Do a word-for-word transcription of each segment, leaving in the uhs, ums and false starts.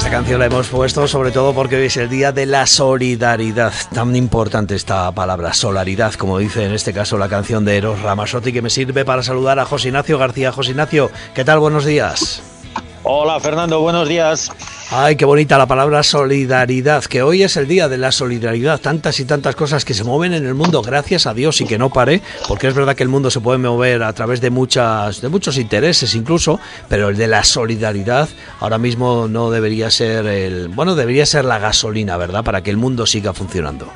Esta canción la hemos puesto sobre todo porque hoy es el día de la solidaridad. Tan importante esta palabra, solidaridad, como dice en este caso la canción de Eros Ramazzotti, que me sirve para saludar a José Ignacio García. José Ignacio, ¿qué tal? Buenos días. Hola Fernando, buenos días. Ay, qué bonita la palabra solidaridad, que hoy es el día de la solidaridad. Tantas y tantas cosas que se mueven en el mundo, gracias a Dios, y que no pare, porque es verdad que el mundo se puede mover a través de muchas, de muchos intereses incluso, pero el de la solidaridad ahora mismo no debería ser el, bueno, debería ser la gasolina, ¿verdad?, para que el mundo siga funcionando.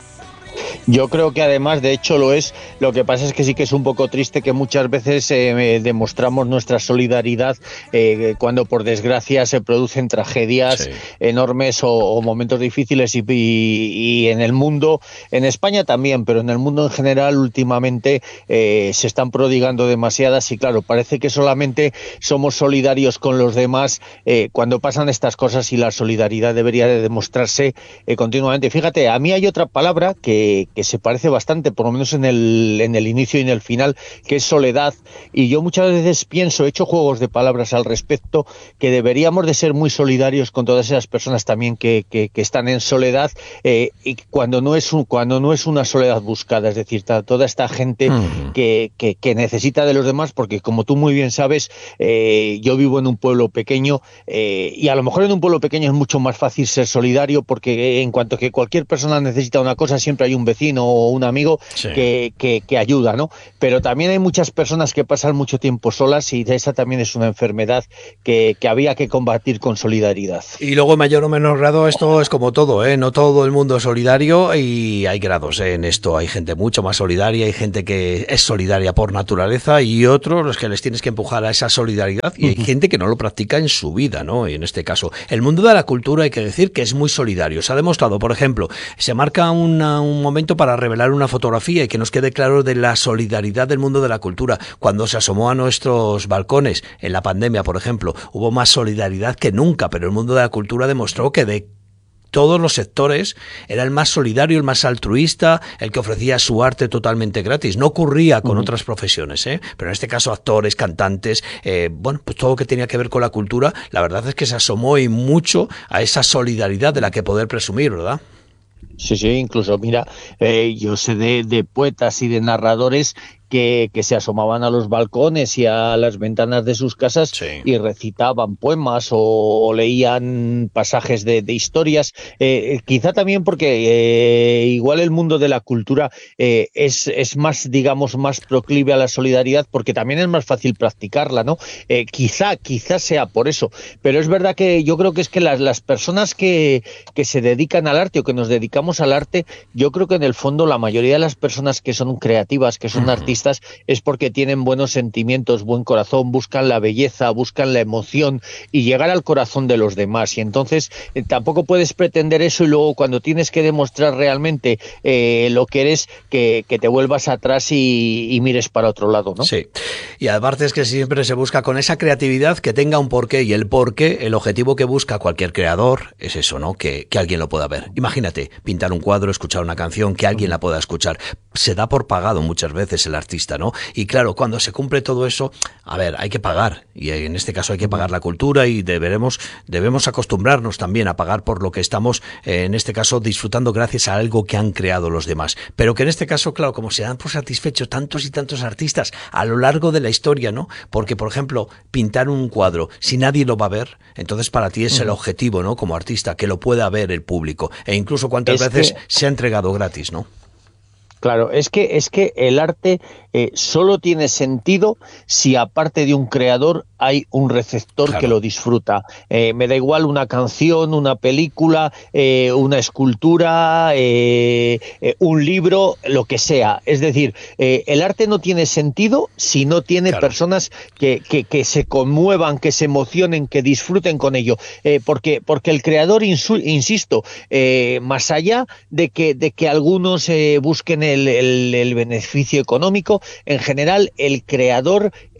Yo creo que además, de hecho, lo es. Lo que pasa es que sí que es un poco triste que muchas veces eh, demostramos nuestra solidaridad eh, cuando por desgracia se producen tragedias sí. enormes o, o momentos difíciles y, y, y en el mundo, en España también, pero en el mundo en general últimamente eh, se están prodigando demasiadas y claro, parece que solamente somos solidarios con los demás eh, cuando pasan estas cosas y la solidaridad debería de demostrarse eh, continuamente. Fíjate, a mí hay otra palabra que que se parece bastante, por lo menos en el, en el inicio y en el final, que es soledad, y yo muchas veces pienso, he hecho juegos de palabras al respecto, que deberíamos de ser muy solidarios con todas esas personas también que, que, que están en soledad, eh, y cuando no es un, cuando no es una soledad buscada, es decir, toda esta gente uh-huh. que, que, que necesita de los demás, porque como tú muy bien sabes, eh, yo vivo en un pueblo pequeño, eh, y a lo mejor en un pueblo pequeño es mucho más fácil ser solidario, porque en cuanto que cualquier persona necesita una cosa, siempre hay un vecino o un amigo sí. que, que, que ayuda, ¿no? Pero también hay muchas personas que pasan mucho tiempo solas y esa también es una enfermedad que, que había que combatir con solidaridad. Y luego, en mayor o menor grado, esto es como todo, ¿eh? No todo el mundo es solidario y hay grados, ¿eh? En esto. Hay gente mucho más solidaria, hay gente que es solidaria por naturaleza y otros los que les tienes que empujar a esa solidaridad y hay uh-huh. gente que no lo practica en su vida, ¿no? Y en este caso, el mundo de la cultura hay que decir que es muy solidario. Se ha demostrado, por ejemplo, se marca una, un momento para revelar una fotografía y que nos quede claro de la solidaridad del mundo de la cultura. Cuando se asomó a nuestros balcones en la pandemia, por ejemplo, hubo más solidaridad que nunca, pero el mundo de la cultura demostró que de todos los sectores era el más solidario, el más altruista, el que ofrecía su arte totalmente gratis. No ocurría con uh-huh. otras profesiones, ¿eh? Pero en este caso actores, cantantes, eh, bueno, pues todo lo que tenía que ver con la cultura, la verdad es que se asomó y mucho a esa solidaridad de la que poder presumir, ¿verdad? Sí, sí, incluso, mira, eh, yo sé de, de poetas y de narradores que, que se asomaban a los balcones y a las ventanas de sus casas sí. y recitaban poemas o, o leían pasajes de, de historias, eh, quizá también porque eh, igual el mundo de la cultura eh, es, es más, digamos, más proclive a la solidaridad porque también es más fácil practicarla, ¿no? Eh, quizá, quizá sea por eso, pero es verdad que yo creo que es que las, las personas que, que se dedican al arte o que nos dedicamos al arte, yo creo que en el fondo la mayoría de las personas que son creativas, que son uh-huh. artistas, es porque tienen buenos sentimientos, buen corazón, buscan la belleza, buscan la emoción y llegar al corazón de los demás. Y entonces eh, tampoco puedes pretender eso y luego cuando tienes que demostrar realmente eh, lo que eres, que, que te vuelvas atrás y, y mires para otro lado, ¿no? Sí, y aparte es que siempre se busca con esa creatividad que tenga un porqué y el porqué, el objetivo que busca cualquier creador es eso, ¿no? Que, que alguien lo pueda ver. Imagínate, pintar un cuadro, escuchar una canción, que alguien la pueda escuchar. Se da por pagado muchas veces el artista, ¿no? Y claro, cuando se cumple todo eso, a ver, hay que pagar, y en este caso hay que pagar la cultura y deberemos, debemos acostumbrarnos también a pagar por lo que estamos, eh, en este caso, disfrutando gracias a algo que han creado los demás. Pero que en este caso, claro, como se dan por satisfechos tantos y tantos artistas a lo largo de la historia, ¿no? Porque, por ejemplo, pintar un cuadro, si nadie lo va a ver, entonces para ti es uh-huh. el objetivo, ¿no? Como artista, que lo pueda ver el público. E incluso cuántas es veces que... se ha entregado gratis, ¿no? Claro, es que es que el arte eh, solo tiene sentido si aparte de un creador hay un receptor claro. que lo disfruta. Eh, me da igual una canción, una película, eh, una escultura, eh, eh, un libro, lo que sea. Es decir, eh, el arte no tiene sentido si no tiene claro. personas que, que, que se conmuevan, que se emocionen, que disfruten con ello. Eh, porque, porque el creador, insu- insisto, eh, más allá de que, de que algunos eh, busquen el El, el, el beneficio económico, en general el creador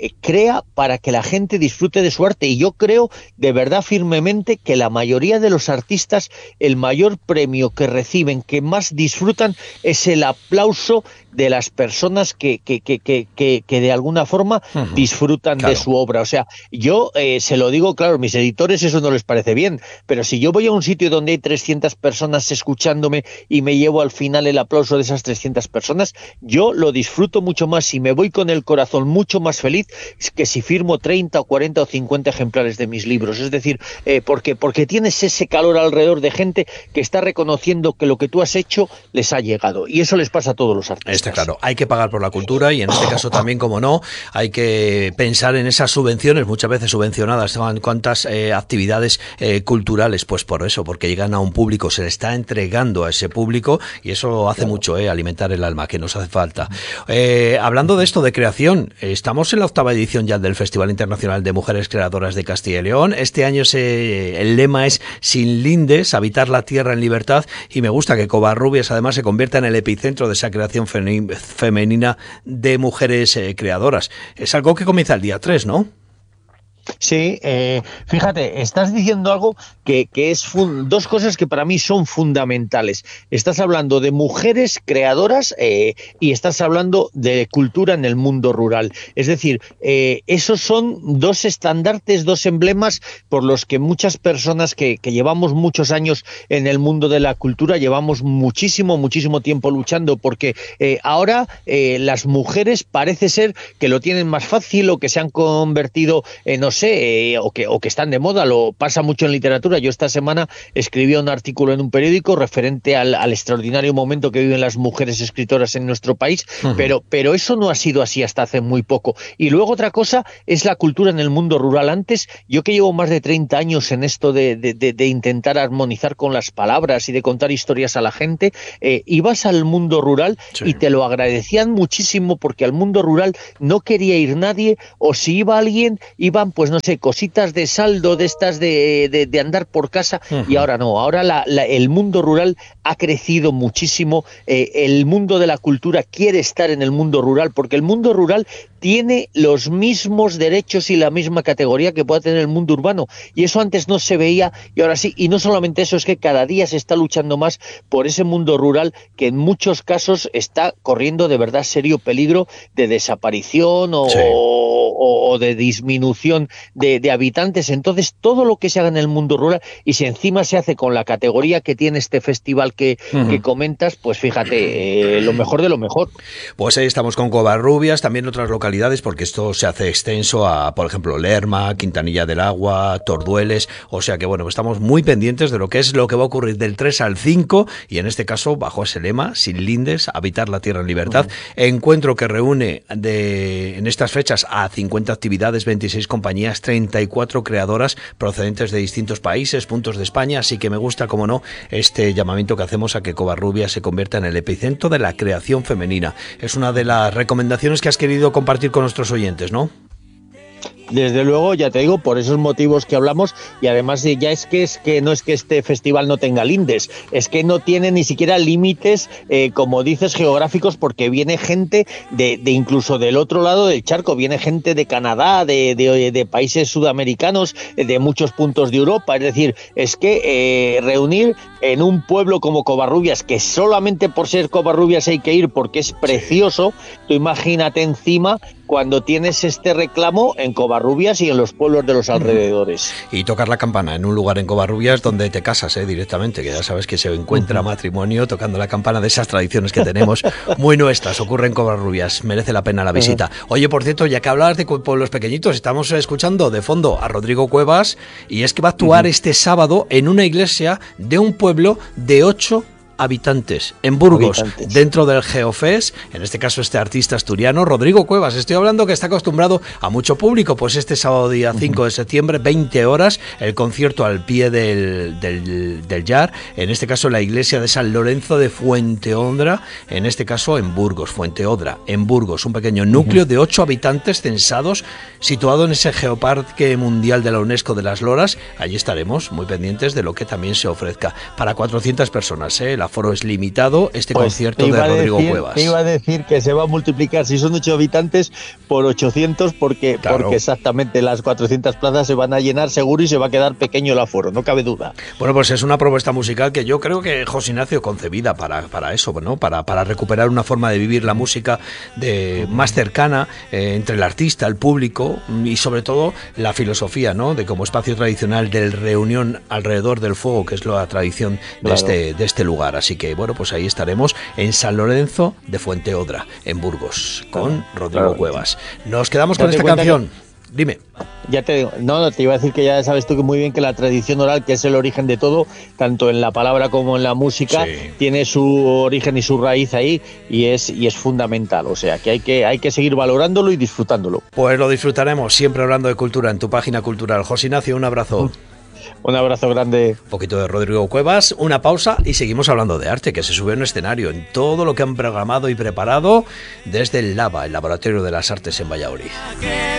eh, crea para que la gente disfrute de su arte. Y yo creo de verdad firmemente que la mayoría de los artistas, el mayor premio que reciben, que más disfrutan, es el aplauso de las personas que, que, que, que, que, que de alguna forma uh-huh. disfrutan claro. de su obra. O sea, yo eh, se lo digo, claro, mis editores eso no les parece bien, pero si yo voy a un sitio donde hay trescientas personas escuchándome y me llevo al final el aplauso de esas trescientas personas, yo lo disfruto mucho más y me voy con el corazón mucho más feliz que si firmo treinta o cuarenta o cincuenta ejemplares de mis libros. Es decir, eh, porque, porque tienes ese calor alrededor de gente que está reconociendo que lo que tú has hecho les ha llegado. Y eso les pasa a todos los artistas. Está claro, hay que pagar por la cultura y en este caso también, como no, hay que pensar en esas subvenciones, muchas veces subvencionadas, cuántas eh, actividades eh, culturales, pues por eso, porque llegan a un público, se le está entregando a ese público y eso hace claro. mucho, eh, alimentar el alma, que nos hace falta. Eh, hablando de esto de creación, estamos en la octava edición ya del Festival Internacional de Mujeres Creadoras de Castilla y León. Este año se, el lema es Sin lindes, habitar la tierra en libertad, y me gusta que Covarrubias además se convierta en el epicentro de esa creación femenina femenina de mujeres eh, creadoras. Es algo que comienza el día tres, ¿no? Sí, eh, fíjate, estás diciendo algo que, que es fun- dos cosas que para mí son fundamentales. Estás hablando de mujeres creadoras eh, y estás hablando de cultura en el mundo rural. Es decir, eh, esos son dos estandartes, dos emblemas por los que muchas personas que, que llevamos muchos años en el mundo de la cultura llevamos muchísimo, muchísimo tiempo luchando, porque eh, ahora eh, las mujeres parece ser que lo tienen más fácil o que se han convertido en no sé, eh, o, que, o que están de moda, lo pasa mucho en literatura. Yo esta semana escribí un artículo en un periódico referente al, al extraordinario momento que viven las mujeres escritoras en nuestro país, uh-huh. pero, pero eso no ha sido así hasta hace muy poco. Y luego otra cosa es la cultura en el mundo rural. Antes, yo que llevo más de treinta años en esto de, de, de, de intentar armonizar con las palabras y de contar historias a la gente, eh, ibas al mundo rural sí. y te lo agradecían muchísimo porque al mundo rural no quería ir nadie, o si iba alguien, iban pues no sé, cositas de saldo de estas de, de, de andar por casa, uh-huh. y ahora no, ahora la, la, el mundo rural ha crecido muchísimo, eh, el mundo de la cultura quiere estar en el mundo rural, porque el mundo rural tiene los mismos derechos y la misma categoría que pueda tener el mundo urbano, y eso antes no se veía, y ahora sí, y no solamente eso, es que cada día se está luchando más por ese mundo rural que en muchos casos está corriendo de verdad serio peligro de desaparición o, sí. o, o de disminución De, de habitantes. Entonces todo lo que se haga en el mundo rural, y si encima se hace con la categoría que tiene este festival que, uh-huh. que comentas, pues fíjate, eh, lo mejor de lo mejor. Pues ahí estamos con Covarrubias, también otras localidades, porque esto se hace extenso a, por ejemplo, Lerma, Quintanilla del Agua, Tordueles, o sea que bueno, estamos muy pendientes de lo que es lo que va a ocurrir del tres al cinco, y en este caso bajo ese lema, Sin lindes, habitar la tierra en libertad, uh-huh. encuentro que reúne de, en estas fechas a cincuenta actividades, veintiséis compañías, treinta y cuatro creadoras procedentes de distintos países, puntos de España, así que me gusta, como no, este llamamiento que hacemos a que Covarrubias se convierta en el epicentro de la creación femenina. Es una de las recomendaciones que has querido compartir con nuestros oyentes, ¿no? Desde luego, ya te digo, por esos motivos que hablamos, y además ya es que es que no es que este festival no tenga lindes, es que no tiene ni siquiera límites, eh, como dices, geográficos, porque viene gente de, de incluso del otro lado del charco, viene gente de Canadá, de, de, de países sudamericanos, de muchos puntos de Europa. Es decir, es que eh, reunir en un pueblo como Covarrubias, que solamente por ser Covarrubias hay que ir porque es precioso, tú imagínate encima cuando tienes este reclamo en Covarrubias y en los pueblos de los alrededores. Y tocar la campana en un lugar en Covarrubias donde te casas eh, directamente, que ya sabes que se encuentra uh-huh. matrimonio tocando la campana, de esas tradiciones que tenemos muy nuestras, ocurre en Covarrubias, merece la pena la visita. Uh-huh. Oye, por cierto, ya que hablabas de pueblos pequeñitos, estamos escuchando de fondo a Rodrigo Cuevas, y es que va a actuar uh-huh. este sábado en una iglesia de un pueblo de ocho habitantes, en Burgos, habitantes. Dentro del Geofest, en este caso este artista asturiano, Rodrigo Cuevas. Estoy hablando que está acostumbrado a mucho público, pues este sábado día cinco de septiembre, veinte horas, el concierto al pie del, del, del Yar, en este caso la iglesia de San Lorenzo de Fuenteodra, en este caso en Burgos, Fuenteodra, en Burgos, un pequeño núcleo de ocho habitantes censados, situado en ese Geoparque Mundial de la UNESCO de las Loras. Allí estaremos muy pendientes de lo que también se ofrezca. Para cuatrocientas personas, ¿eh? La aforo es limitado, este pues concierto de Rodrigo decir, Cuevas. Te iba a decir que se va a multiplicar, si son ocho habitantes, por ochocientos, porque, claro. porque exactamente las cuatrocientas plazas se van a llenar seguro y se va a quedar pequeño el aforo, no cabe duda. Bueno, pues es una propuesta musical que yo creo que José Ignacio concebida para, para eso, ¿no? Para, para recuperar una forma de vivir la música de, más cercana eh, entre el artista, el público y sobre todo la filosofía, ¿no? De como espacio tradicional de reunión alrededor del fuego, que es la tradición de, claro. este, de este lugar. Así que bueno, pues ahí estaremos en San Lorenzo de Fuenteodra, en Burgos, con Rodrigo claro. Cuevas. Nos quedamos con esta canción. Que... Dime. Ya te digo, no, no, te iba a decir que ya sabes tú que muy bien que la tradición oral, que es el origen de todo, tanto en la palabra como en la música, sí. tiene su origen y su raíz ahí y es y es fundamental. O sea, que hay que hay que seguir valorándolo y disfrutándolo. Pues lo disfrutaremos, siempre hablando de cultura en tu página cultural. José Ignacio, un abrazo. Un abrazo grande. Un poquito de Rodrigo Cuevas, una pausa y seguimos hablando de arte, que se sube a un escenario en todo lo que han programado y preparado desde el LAVA, el Laboratorio de las Artes en Valladolid.